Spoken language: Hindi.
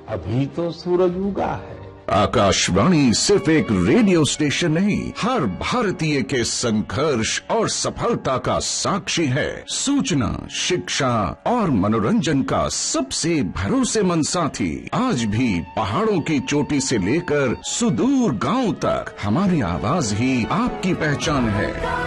अभी तो सूरज उगा है। आकाशवाणी सिर्फ एक रेडियो स्टेशन नहीं, हर भारतीय के संघर्ष और सफलता का साक्षी है। सूचना, शिक्षा और मनोरंजन का सबसे भरोसेमंद साथी। आज भी पहाड़ों की चोटी से लेकर सुदूर गांव तक हमारी आवाज ही आपकी पहचान है।